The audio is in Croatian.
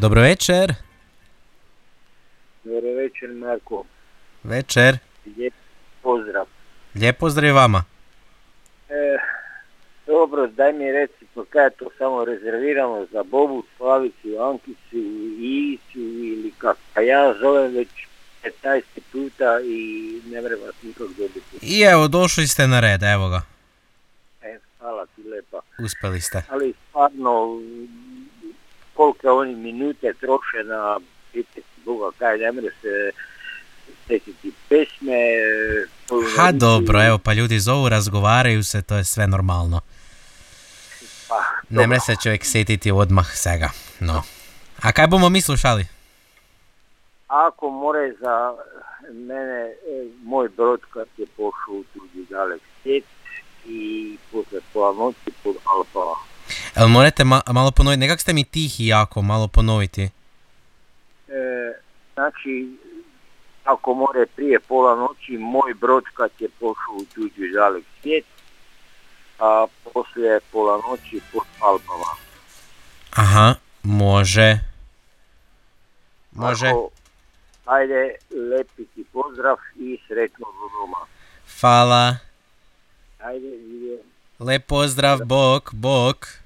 Dobro večer. Dobro večer, Marko. Večer. Lijep pozdrav. Lijep pozdrav i vama. Dobro, daj mi reci, pa kaj to samo rezerviramo za Bobu, Slavicu, Ankicu i Isu ili kako? Pa ja zovem već 15 puta i ne vrem vas nikog dobiti. I evo, došli ste na red, evo ga. Hvala ti lepa. Uspjeli ste. Ali stvarno, kolike oni minute troše na pitati Boga, kaj ne mre se sjetiti pesme. Ha, dobro, evo, pa ljudi zovu, razgovaraju se, to je sve normalno. Pa, ne mre se čovjek sjetiti odmah svega, no. A kaj bomo mi slušali? Ako more za mene, moj brod kad je pošao u tuđi dalek svijet i posle pola noći pod Alpama. Jel morate malo ponoviti, nekak ste mi tihi jako, malo ponoviti. Znači, ako more prije pola noći, moj brod kad je pošao u tuđi dalek svijet, a poslije pola noći pod Alpama. Aha, može. Može. Ako, ajde, lepi ti pozdrav i sretno do doma. Hvala. Ajde, vidim. Lep pozdrav, bok, bok.